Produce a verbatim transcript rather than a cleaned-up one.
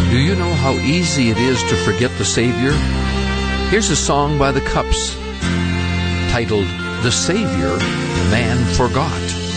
Do you know how easy it is to forget the Savior? Here's a song by the Cups titled, "The Savior Man Forgot."